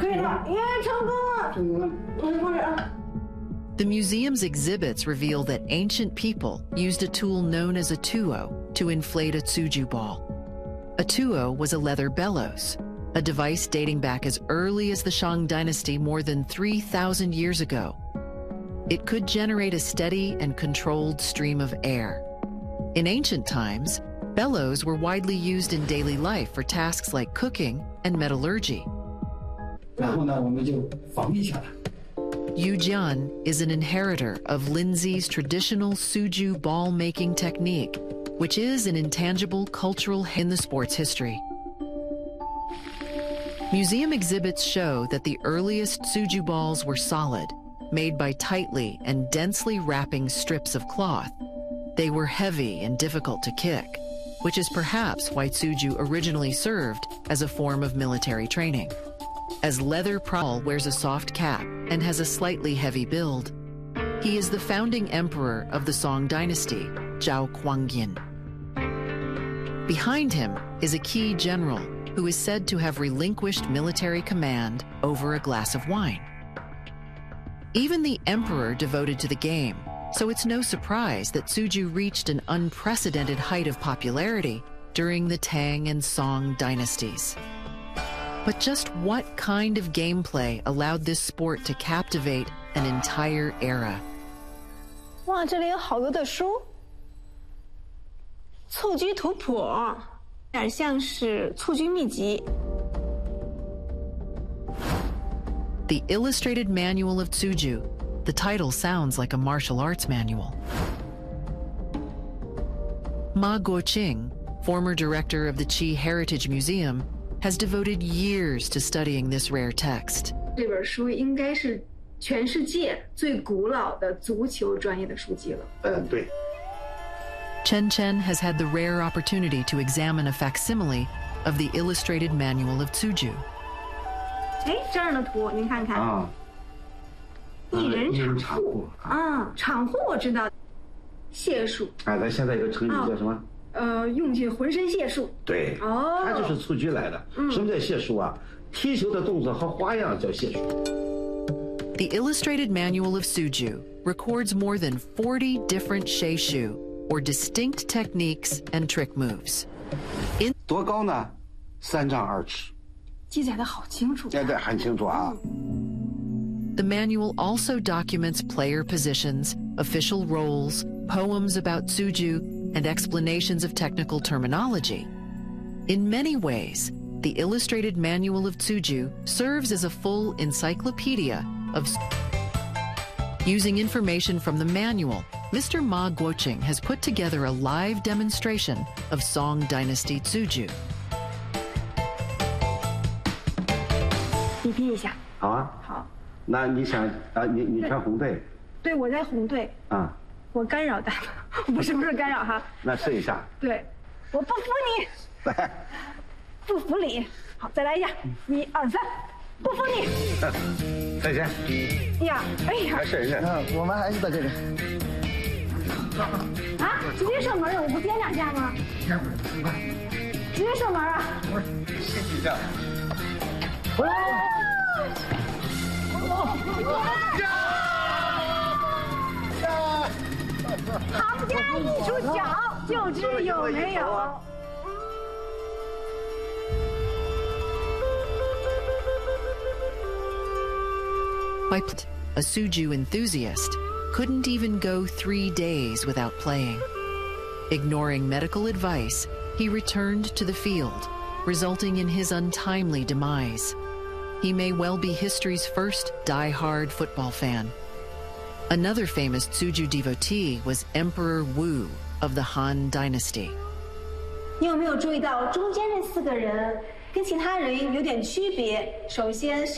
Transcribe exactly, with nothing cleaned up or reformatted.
The museum's exhibits reveal that ancient people used a tool known as a tuo to inflate a tsuju ball. A tuo was a leather bellows, a device dating back as early as the Shang Dynasty more than three thousand years ago. It could generate a steady and controlled stream of air. In ancient times, bellows were widely used in daily life for tasks like cooking and metallurgy. Yu Jian is an inheritor of Lindsay's traditional tsuju ball-making technique, which is an intangible cultural in the sport's history. Museum exhibits show that the earliest tsuju balls were solid, made by tightly and densely wrapping strips of cloth. They were heavy and difficult to kick, which is perhaps why tsuju originally served as a form of military training. As leather Prahl wears a soft cap and has a slightly heavy build. He is the founding emperor of the Song Dynasty, Zhao Kuangyin. Behind him is a key general who is said to have relinquished military command over a glass of wine. Even the emperor devoted to the game, so it's no surprise that tsuju reached an unprecedented height of popularity during the Tang and Song dynasties. But just what kind of gameplay allowed this sport to captivate an entire era? 哇，这里有好多的书，蹴鞠图谱，有点像是蹴鞠秘籍。 The Illustrated Manual of Tsuju. The title sounds like a martial arts manual. Ma Guoqing, former director of the Qi Heritage Museum, has devoted years to studying this rare text. 这本书应该是全世界最古老的足球专业的书籍了。 嗯，对。 Chen Chen has had the rare opportunity to examine a facsimile of the Illustrated Manual of Tsuju. 哎，这样的图您看看。啊。一人场户啊，场户我知道。解数。 哎，咱现在有个成语叫什么？ 呃，用尽浑身解数。对，哦， 它就是蹴鞠来的。嗯、什么叫解数啊？踢球的动作和花样叫解数。 The Illustrated Manual of Tsuju records more than forty different sheishu, or distinct techniques and trick moves. In 多高呢？三丈二尺。 记载的好清楚。 对对，很清楚啊。 The manual also documents player positions, official roles, poems about tsuju, and explanations of technical terminology. In many ways, the Illustrated Manual of Tsuju serves as a full encyclopedia of... Using information from the manual, Mister Ma Guoqing has put together a live demonstration of Song Dynasty Tsuju. 比拼一下。 好啊。好。那你想啊，你你穿红队。 对，我在红队。啊。 我干扰他，不是不是干扰哈。那试一下。 对，我不服你。来，不服你。好，再来一下，一二三，不服你。 再见。 呀，哎呀。 还是人家。嗯，我们还是在这里。 啊，直接射门了，我不颠两下吗？直接射门啊！我先举下。哦！行家一出脚，就知有没有。 A tsuju enthusiast couldn't even go three days without playing. Ignoring medical advice, he returned to the field, resulting in his untimely demise. He may well be history's first die-hard football fan. Another famous tsuju devotee was Emperor Wu of the Han Dynasty. 你有没有注意到中间这四个人跟其他人有点区别？首先是